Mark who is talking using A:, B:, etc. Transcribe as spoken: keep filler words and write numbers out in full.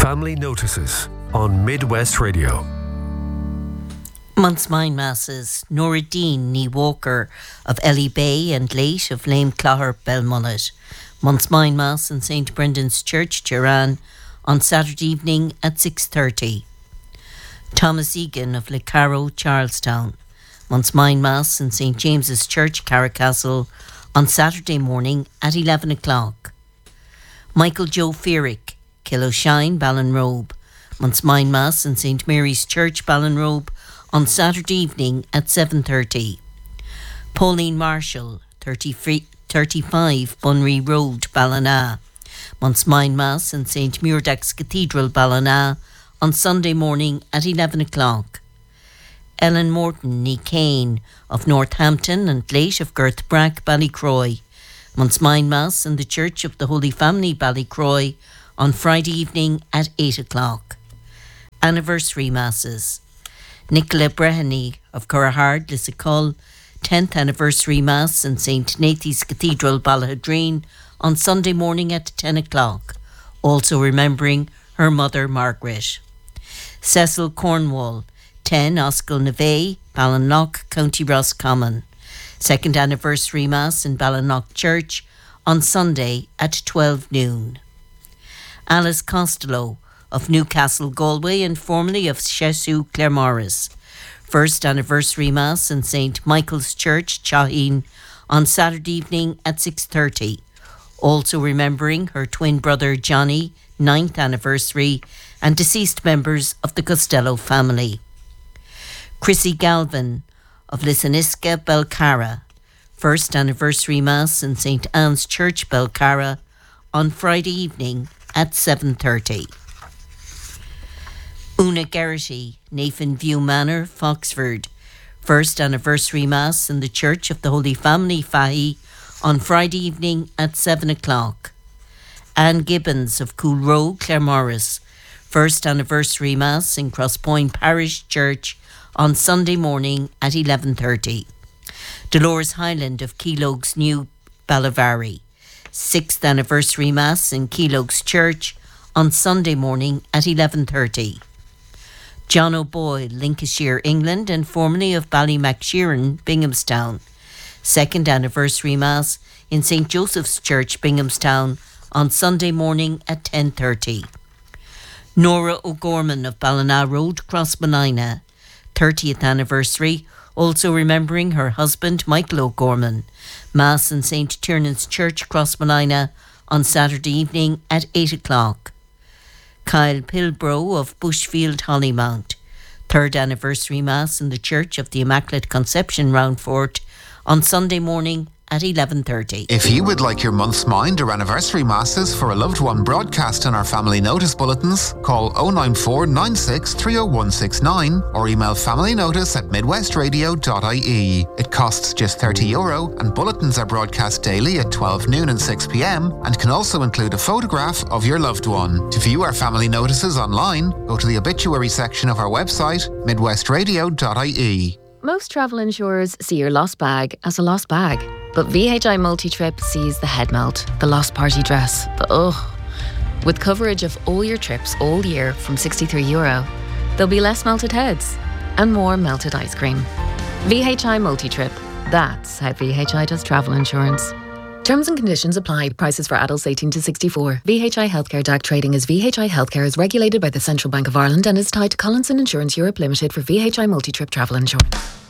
A: Family Notices on Midwest Radio.
B: Month's Mind Masses, Nuruddin Ní Walker of Ellie Bay and Late of Lame Clogher Belmullet. Month's Mind Mass in Saint Brendan's Church, Tiraan, on Saturday evening at six thirty. Thomas Egan of Lecaro, Charlestown. Month's Mind Mass in Saint James's Church, Carricastle, on Saturday morning at eleven o'clock. Michael Joe Fearick, Killoshine, Ballinrobe. Month's Mind Mass in Saint Mary's Church, Ballinrobe, on Saturday evening at seven thirty. Pauline Marshall, thirty-five Bunry Road, Ballina. Month's Mind Mass in Saint Muirdax Cathedral, Ballina, on Sunday morning at eleven o'clock. Ellen Morton Ní Kane of Northampton and Late of Girthbrack, Ballycroy. Month's Mind Mass in the Church of the Holy Family, Ballycroy, on Friday evening at eight o'clock. Anniversary Masses. Nicola Breheny of Currahard, Lissacull, tenth Anniversary Mass in Saint Nathy's Cathedral, Ballahadreen, on Sunday morning at ten o'clock, also remembering her mother Margaret. Cecil Cornwall, ten Oscail Neve, Ballinlough, County Roscommon. Second Anniversary Mass in Ballinlough Church on Sunday at twelve noon. Alice Costello of Newcastle, Galway, and formerly of Cheshu, Claremorris. First Anniversary Mass in Saint Michael's Church, Chaheen, on Saturday evening at six thirty. Also remembering her twin brother Johnny, ninth Anniversary, and deceased members of the Costello family. Chrissy Galvin of Lissaniska, Belcarra. First Anniversary Mass in Saint Anne's Church, Belcarra, on Friday evening at seven thirty. Una Geraghty, Nathan View Manor, Foxford. First Anniversary Mass in the Church of the Holy Family, Fahy, on Friday evening at seven o'clock. Anne Gibbons of Coolrow, Claremorris. First Anniversary Mass in Crosspoint Parish Church on Sunday morning at eleven thirty. Dolores Highland of Keelogues New, Ballavary. Sixth Anniversary Mass in Keelogues Church on Sunday morning at eleven thirty. John O'Boyle, Lincolnshire, England, and formerly of Ballymacshieran, Binghamstown. Second Anniversary Mass in Saint Joseph's Church, Binghamstown, on Sunday morning at ten thirty. Nora O'Gorman of Ballina Road, Crossmolina. thirtieth Anniversary, also remembering her husband, Michael O'Gorman. Mass in Saint Tiernan's Church, Crossmolina, on Saturday evening at eight o'clock. Kyle Pilbro of Bushfield, Hollymount. Third Anniversary Mass in the Church of the Immaculate Conception, Roundfort, on Sunday morning at eleven thirty.
C: If you would like your month's mind or anniversary masses for a loved one broadcast on our family notice bulletins, call oh nine four nine six three oh one six nine or email familynotice at midwestradio dot I E. It costs just thirty euro and bulletins are broadcast daily at twelve noon and six p.m. and can also include a photograph of your loved one. To view our family notices online, go to the obituary section of our website, midwestradio dot I E.
D: Most travel insurers see your lost bag as a lost bag. But V H I Multi-Trip sees the head melt, the lost party dress, the ugh. With coverage of all your trips all year from sixty-three euro, there'll be less melted heads and more melted ice cream. V H I Multi-Trip. That's how V H I does travel insurance. Terms and conditions apply. Prices for adults eighteen to sixty-four. V H I Healthcare D A C trading as V H I Healthcare is regulated by the Central Bank of Ireland and is tied to Collinson Insurance Europe Limited for V H I Multi-Trip travel insurance.